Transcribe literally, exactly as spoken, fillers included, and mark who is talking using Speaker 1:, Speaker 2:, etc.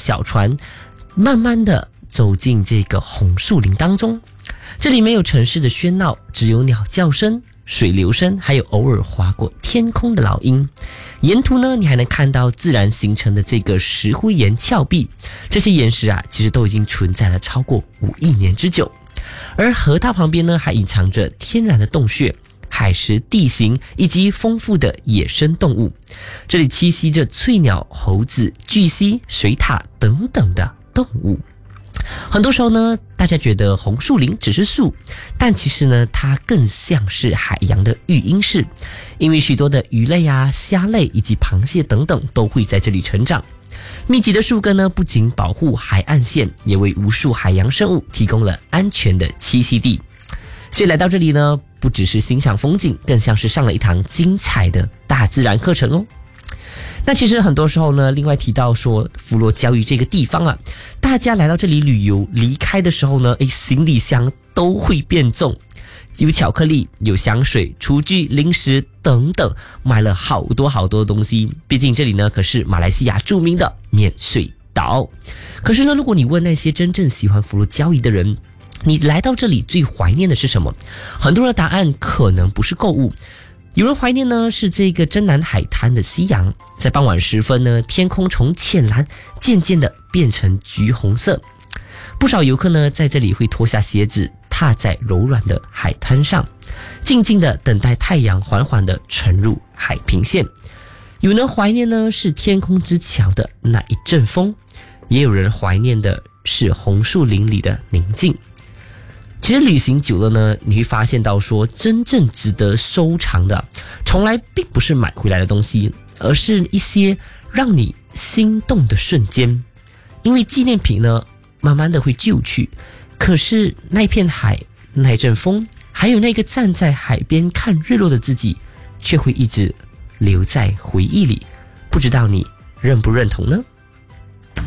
Speaker 1: 小船，慢慢的走进这个红树林当中。这里没有城市的喧闹，只有鸟叫声、水流声，还有偶尔划过天空的老鹰。沿途呢，你还能看到自然形成的这个石灰岩峭壁，这些岩石啊，其实都已经存在了超过五亿年之久。而河道旁边呢，还隐藏着天然的洞穴、海蚀地形以及丰富的野生动物。这里栖息着翠鸟、猴子、巨蜥、水獭等等的动物。很多时候呢，大家觉得红树林只是树，但其实呢，它更像是海洋的育婴室，因为许多的鱼类啊、虾类以及螃蟹等等都会在这里成长。密集的树根呢，不仅保护海岸线，也为无数海洋生物提供了安全的栖息地。所以来到这里呢，不只是欣赏风景，更像是上了一堂精彩的大自然课程哦。那其实很多时候呢，另外提到说佛罗礁屿这个地方啊，大家来到这里旅游离开的时候呢，诶，行李箱都会变重，有巧克力、有香水、厨具、零食等等，买了好多好多东西。毕竟这里呢可是马来西亚著名的免税岛。可是呢，如果你问那些真正喜欢佛罗礁屿的人，你来到这里最怀念的是什么？很多人的答案可能不是购物。有人怀念呢是这个真南海滩的夕阳，在傍晚时分呢，天空从浅蓝渐渐的变成橘红色。不少游客呢在这里会脱下鞋子，踏在柔软的海滩上，静静的等待太阳缓缓的沉入海平线。有人怀念呢是天空之桥的那一阵风，也有人怀念的是红树林里的宁静。其实旅行久了呢，你会发现到说，真正值得收藏的，从来并不是买回来的东西，而是一些让你心动的瞬间。因为纪念品呢，慢慢的会旧去，可是那片海、那阵风，还有那个站在海边看日落的自己，却会一直留在回忆里。不知道你认不认同呢？